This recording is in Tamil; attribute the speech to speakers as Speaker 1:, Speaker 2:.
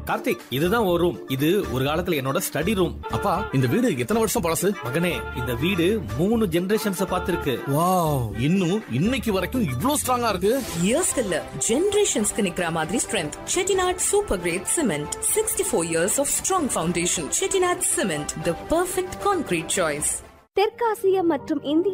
Speaker 1: கார்த்திக், இதுதான் ஒரு ரூம். இது ஒரு காலத்துல என்னோட ஸ்டடி ரூம்.
Speaker 2: அப்பா, இந்த வீடு எத்தனை வருஷம் பழசு?
Speaker 1: மகனே, இந்த வீடு 3 ஜெனரேஷன்ஸ் பார்த்திருக்கு.
Speaker 2: வாவ், இன்னும் இன்னைக்கு வரைக்கும் இவ்ளோ ஸ்ட்ராங்கா இருக்கு.
Speaker 3: இயர்ஸ் இல்ல, ஜெனரேஷன்ஸ்க்கு நிக்கிற மாதிரி strength. Chettinad super great cement, 64 years of strong foundation. Chettinad cement, the perfect concrete choice.
Speaker 4: தெற்காசியா மற்றும் இந்திய